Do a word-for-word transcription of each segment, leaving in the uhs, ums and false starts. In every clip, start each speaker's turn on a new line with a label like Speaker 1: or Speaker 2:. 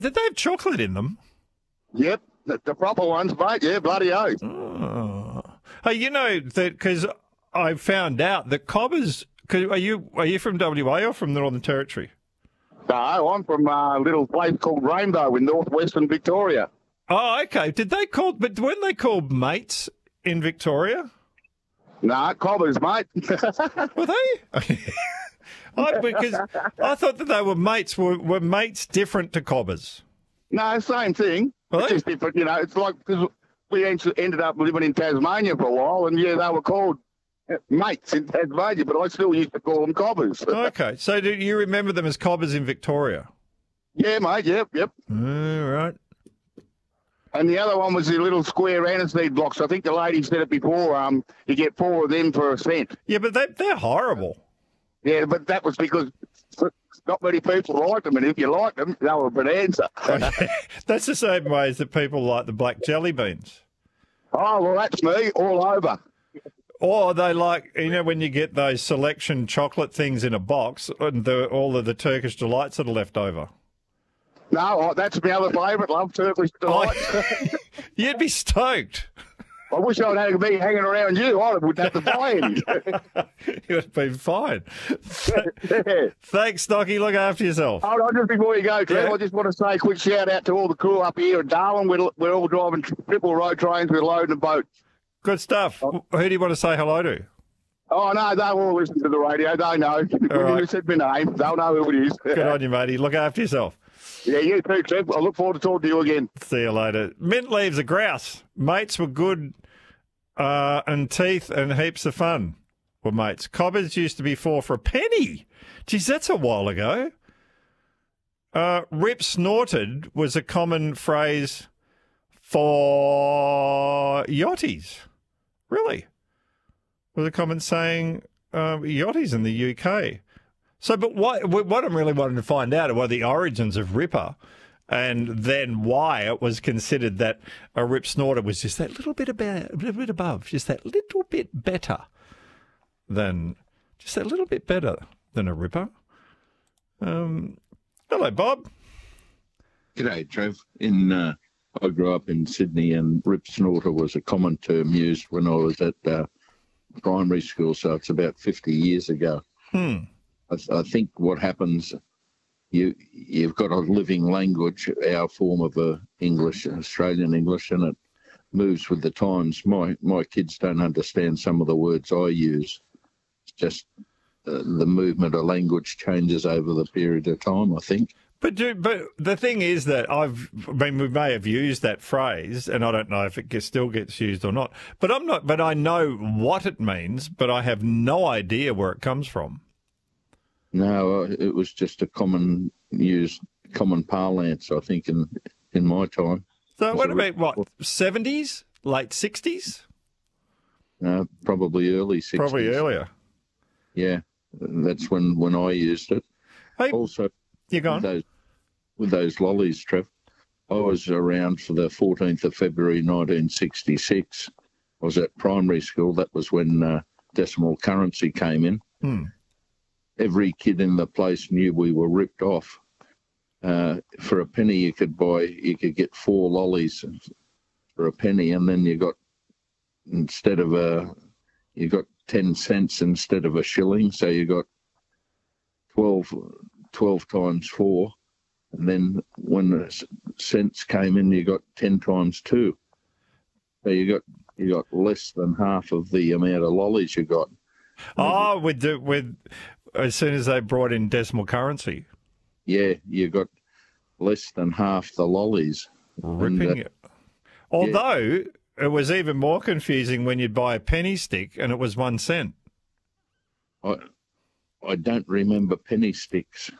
Speaker 1: Did they have chocolate in them?
Speaker 2: Yep, the, the proper ones, mate. Yeah, bloody oath.
Speaker 1: Oh. Hey, you know that because I found out that cobbers. Cause are you are you from W A or from the Northern Territory?
Speaker 2: No, I'm from a little place called Rainbow in northwestern Victoria.
Speaker 1: Oh, okay. Did they call? But weren't they called mates in Victoria?
Speaker 2: No, cobbers, mate.
Speaker 1: Were they? I, because I thought that they were mates. Were, were mates different to cobbers?
Speaker 2: No, same thing.
Speaker 1: Really?
Speaker 2: It's just different, you know. It's like because we ended up living in Tasmania for a while, and yeah, they were called mates in Tasmania, but I still used to call them cobbers.
Speaker 1: Okay, so do you remember them as cobbers in Victoria?
Speaker 2: Yeah, mate. Yep, yep.
Speaker 1: All right.
Speaker 2: And the other one was the little square aniseed blocks. I think the lady said it before. Um, you get four of them for a cent.
Speaker 1: Yeah, but they, they're horrible.
Speaker 2: Yeah, but that was because not many people liked them, and if you liked them, they were a bonanza.
Speaker 1: That's the same way as that people like the black jelly beans.
Speaker 2: Oh, well, that's me all over.
Speaker 1: Or they like, you know, when you get those selection chocolate things in a box and the, all of the Turkish delights that are left over.
Speaker 2: No, that's my other favourite, love, Turkish delights.
Speaker 1: Oh, you'd be stoked.
Speaker 2: I wish I'd had me hanging around you. I wouldn't have to buy any.
Speaker 1: You would have been fine. Thanks, Stocky. Look after yourself.
Speaker 2: Hold on, just before you go, Trev,
Speaker 1: Yeah.
Speaker 2: I just want to say a quick shout out to all the crew up here in Darwin. We're, we're all driving triple road trains. We're loading a boat.
Speaker 1: Good stuff. Who do you want to say hello to?
Speaker 2: Oh, no, they all listen to the radio. They know. When
Speaker 1: right.
Speaker 2: you said my name, they'll know who it is.
Speaker 1: Good on you, matey. Look after yourself.
Speaker 2: Yeah, you too, Trev. I look forward to talking to you again.
Speaker 1: See you later. Mint leaves a grouse. Mates were good uh, and teeth and heaps of fun were mates. Cobbers used to be four for a penny. Geez, that's a while ago. Uh, rip snorted was a common phrase for yachties. Really? Was a common saying uh, yachties in the U K. So, but what, what I'm really wanting to find out are what are the origins of Ripper and then why it was considered that a rip snorter was just that little bit about, a little bit above, just that little bit better than, just that little bit better than a Ripper. Um, hello, Bob.
Speaker 3: G'day, Trev. In uh, I grew up in Sydney, and rip snorter was a common term used when I was at uh, primary school, so it's about fifty years ago.
Speaker 1: Hmm.
Speaker 3: I, th- I think what happens, you, you've got a living language, our form of uh, English, Australian English, and it moves with the times. My my kids don't understand some of the words I use. It's just uh, the movement of language changes over the period of time, I think.
Speaker 1: But do, but the thing is that I've, I mean, we may have used that phrase, and I don't know if it gets, still gets used or not. But I'm not. But I know what it means, but I have no idea where it comes from.
Speaker 3: No, it was just a common used, common parlance, I think, in in my time.
Speaker 1: So what
Speaker 3: it
Speaker 1: about what seventies, late sixties?
Speaker 3: Uh, probably early sixties.
Speaker 1: Probably earlier.
Speaker 3: Yeah, that's when, when I used it.
Speaker 1: Hey,
Speaker 3: Also,
Speaker 1: you go on.
Speaker 3: with those, with those lollies, Trev, I was around for the fourteenth of February nineteen sixty-six. I was at primary school. That was when uh, decimal currency came in.
Speaker 1: Hmm.
Speaker 3: Every kid in the place knew we were ripped off. Uh, for a penny, you could buy, you could get four lollies for a penny, and then you got, instead of a, you got ten cents instead of a shilling, so you got twelve, twelve times four, and then when the cents came in, you got ten times two. So you got you got less than half of the amount of lollies you got.
Speaker 1: Oh, with the, with as soon as they brought in decimal currency,
Speaker 3: Yeah, you got less than half the lollies.
Speaker 1: ripping
Speaker 3: And, uh,
Speaker 1: it. Although it was even more confusing when you'd buy a penny stick and it was one cent.
Speaker 3: I I don't remember penny sticks.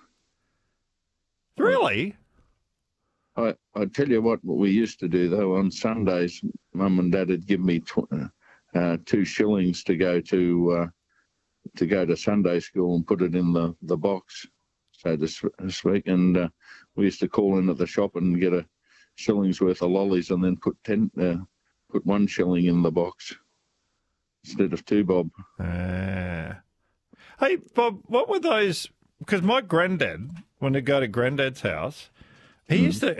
Speaker 1: Really?
Speaker 3: I I tell you what, what we used to do though, on Sundays, Mum and Dad would give me tw- uh, two shillings to go to uh, to go to Sunday school and put it in the, the box, so to speak. And uh, we used to call in at the shop and get a shilling's worth of lollies, and then put ten uh, put one shilling in the box instead of two bob.
Speaker 1: Ah. Hey, Bob, what were those? Because my granddad, when they go to granddad's house, He used to